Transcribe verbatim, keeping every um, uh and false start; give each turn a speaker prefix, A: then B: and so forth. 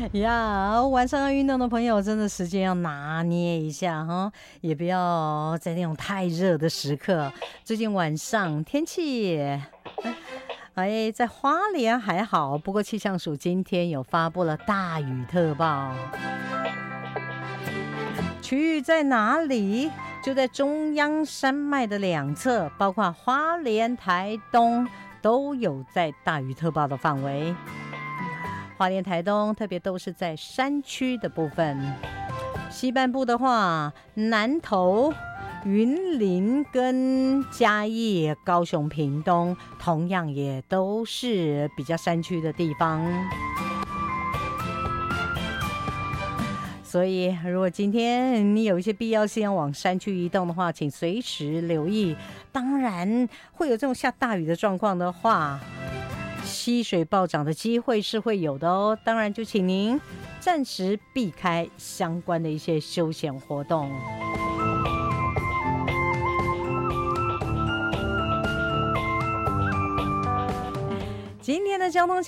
A: 呀，晚上要运动的朋友，真的时间要拿捏一下哈，也不要在那种太热的时刻。最近晚上天气，哎，在花莲还好，不过气象署今天有发布了大雨特报。区域在哪里？就在中央山脉的两侧，包括花莲、台东都有在大雨特报的范围。花莲、台东特别都是在山区的部分。西半部的话，南投、云林跟嘉义、高雄、屏东，同样也都是比较山区的地方。所以，如果今天你有一些必要性要往山区移动的话，请随时留意。当然，会有这种下大雨的状况的话，溪水暴涨的机会是会有的哦。当然，就请您暂时避开相关的一些休闲活动。今天的交通